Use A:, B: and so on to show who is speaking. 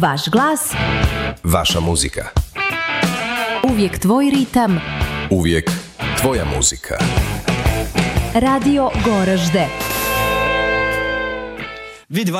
A: Vaš glas,
B: vaša muzika.
A: Uvijek tvoj ritam,
B: Uvijek tvoja muzika.
A: Radio Goražde.
C: Vidi